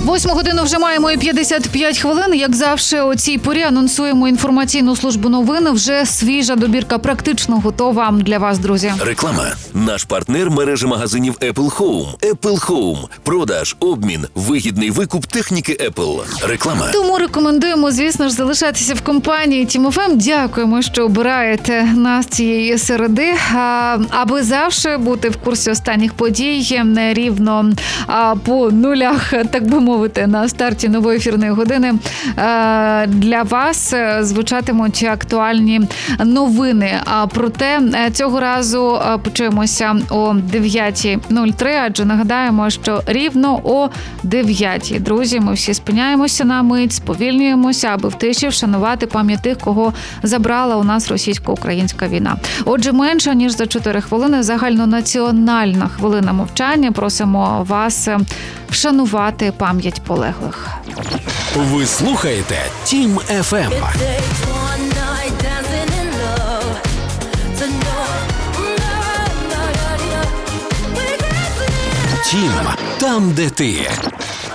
8 годину вже маємо і 55 хвилин. Як завжди, о цій порі анонсуємо інформаційну службу новин. Вже свіжа добірка практично готова для вас, друзі. Реклама. Наш партнер – мережа магазинів Apple Home. Apple Home. Продаж, обмін, вигідний викуп техніки Apple. Реклама. Тому рекомендуємо, звісно ж, залишатися в компанії Team FM. Дякуємо, що обираєте нас цієї середи. Аби завжди бути в курсі останніх подій, рівно по нулях, так би мовити, на старті нової ефірної години для вас звучатимуть актуальні новини. Проте цього разу почуємося о 9:03, адже нагадаємо, що рівно о 9:00, друзі, ми всі спиняємося на мить, сповільнюємося, аби в тиші вшанувати пам'ять тих, кого забрала у нас російсько-українська війна. Отже, менше ніж за 4 хвилини загальнонаціональна хвилина мовчання. Просимо вас вшанувати пам'ять полеглих. Ви слухаєте Team FM. Team, там, де ти.